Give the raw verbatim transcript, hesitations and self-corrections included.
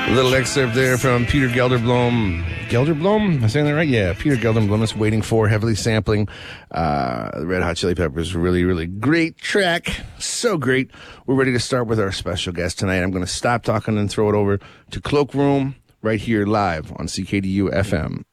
A little excerpt there from Peter Gelderblom. Gelderblom? Am I saying that right? Yeah, Peter Gelderblom is Waiting For, heavily sampling uh, the Red Hot Chili Peppers. Really, really great track. So great. We're ready to start with our special guest tonight. I'm going to stop talking and throw it over to Cloakroom right here live on C K D U F M.